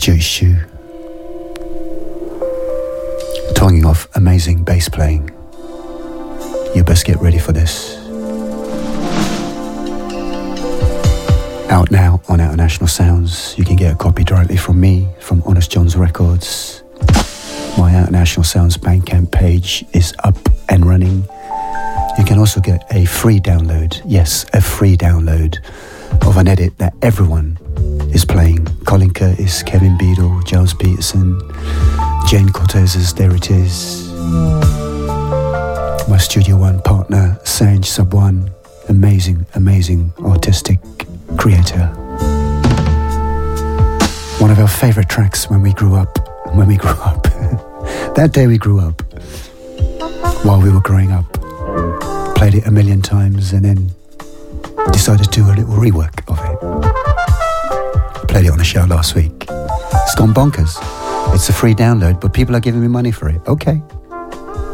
Juice Shoe. Tonguing off amazing bass playing. You best get ready for this. Out now on Out National Sounds. You can get a copy directly from me, from Honest John's Records. My Out National Sounds Bandcamp page is up and running. You can also get a free download, yes, a free download of an edit that everyone is playing. Colin Curtis, Kevin Beadle, Giles Peterson, Jane Cortez's There It Is. My Studio One partner, Sanj Sabwan, amazing, amazing artistic creator. One of our favorite tracks when we grew up. That day we grew up, while we were growing up. Played it a million times and then decided to do a little rework of it. Played it on a show last week. It's gone bonkers. It's a free download, but people are giving me money for it. Okay.